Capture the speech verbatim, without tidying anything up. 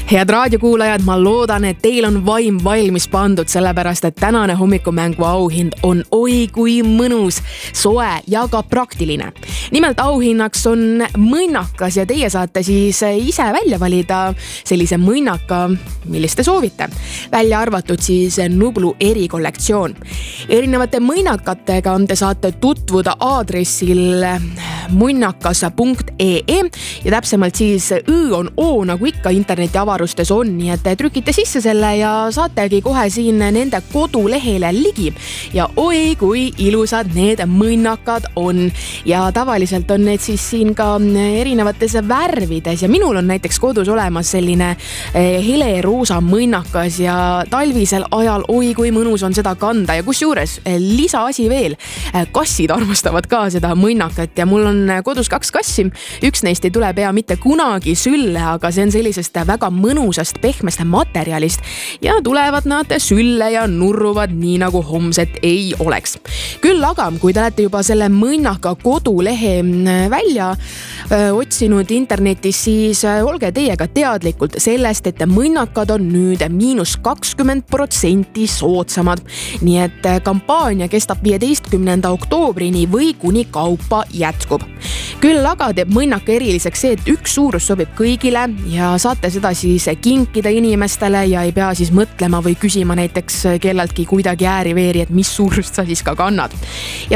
Head raadiokuulajad, ma loodan, et teil on vaim valmis pandud, sellepärast et tänane hommikumängu auhind on oi kui mõnus, soe ja ka praktiline. Nimelt auhinnaks on mõnnakas ja teie saate siis ise välja valida sellise mõnnaka, millist te soovite. Välja arvatud siis Nublu erikollektsioon. Erinevate mõnnakatega te saate tutvuda aadressil munnakas punkt ee ja täpsemalt siis Õ on O nagu ikka interneti avarustes on, nii et trükite sisse selle ja saategi kohe siin nende kodulehele ligi. Ja oi kui ilusad need mõnnakad on. Ja tavaliselt on need siis siin ka erinevates värvides ja minul on näiteks kodus olemas selline heleroosa mõnnakas ja talvisel ajal oi kui mõnus on seda kanda ja kus juures lisaasi veel. Kassid armastavad ka seda mõnnakat ja mul on kodus kaks kassi. Üks neist ei tule pea mitte kunagi sülle, aga see on sellisest väga mõnusast pehmest materjalist ja tulevad nad sülle ja nurruvad nii nagu homset ei oleks. Küll aga, kui te olete juba selle mõnnaka kodulehe välja otsinud internetis, siis olge teiega teadlikult sellest, et mõnnakad on nüüd miinus kakskümmend protsenti soodsamad. Nii et kampaania kestab viieteistkümnenda oktoobrini või kuni kaupa jätkub. Küll aga teeb mõnnaka eriliseks see, et üks suurus sobib kõigile ja saate seda siis kinkida inimestele ja ei pea siis mõtlema või küsima näiteks kelleltki kuidagi ääri-veeri, et mis suurust sa siis ka kannad. Ja